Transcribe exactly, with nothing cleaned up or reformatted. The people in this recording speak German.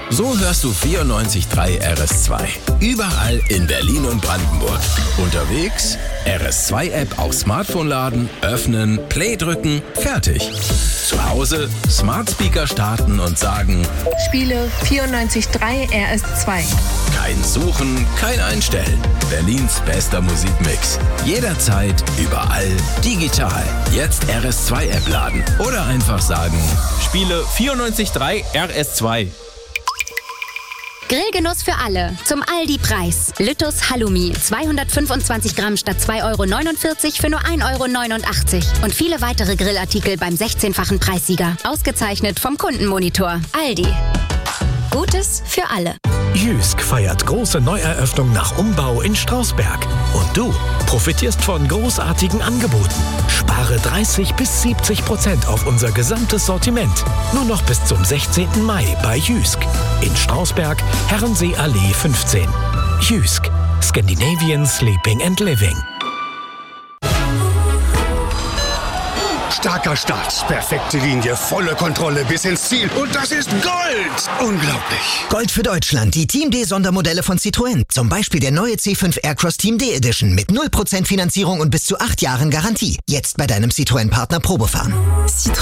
So hörst du vierundneunzig Komma drei R S zwei. Überall in Berlin und Brandenburg. Unterwegs R S zwei App auf Smartphone laden, öffnen, Play drücken, fertig. Zu Hause Smart Speaker starten und sagen: Spiele vierundneunzig Komma drei R S zwei. Kein Suchen, kein Einstellen. Berlins bester Musikmix. Jederzeit, überall, digital. Jetzt R S zwei App laden oder einfach sagen: Spiele vierundneunzig Komma drei R S zwei. Grillgenuss für alle. Zum Aldi-Preis. Lüttus Halloumi. zweihundertfünfundzwanzig Gramm statt zwei Euro neunundvierzig für nur ein Euro neunundachtzig. Und viele weitere Grillartikel beim sechzehnfachen Preissieger. Ausgezeichnet vom Kundenmonitor. Aldi. Gutes für alle. Jysk feiert große Neueröffnung nach Umbau in Strausberg. Und du profitierst von großartigen Angeboten. Spare dreißig bis siebzig Prozent auf unser gesamtes Sortiment. Nur noch bis zum sechzehnten Mai bei Jysk. In Strausberg, Herrensee-Allee fünfzehn. Jysk. Scandinavian Sleeping and Living. Starker Start, perfekte Linie, volle Kontrolle bis ins Ziel. Und das ist Gold! Unglaublich. Gold für Deutschland, die Team D Sondermodelle von Citroën. Zum Beispiel der neue C fünf Aircross Team D Edition mit null Prozent Finanzierung und bis zu acht Jahren Garantie. Jetzt bei deinem Citroën-Partner Probefahren. Citroën.